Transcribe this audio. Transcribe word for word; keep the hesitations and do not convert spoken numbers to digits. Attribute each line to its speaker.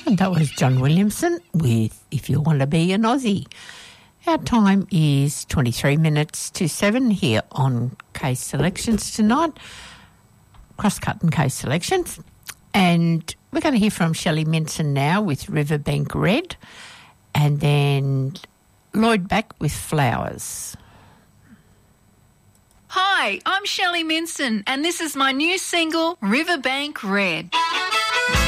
Speaker 1: And that was John Williamson with If You Want to Be an Aussie. Our time is twenty-three minutes to seven here on Case Selections tonight, Crosscut and Case Selections. And we're going to hear from Shelley Minson now with Riverbank Red, and then Lloyd back with Flowers.
Speaker 2: Hi, I'm Shelley Minson, and this is my new single, Riverbank Red.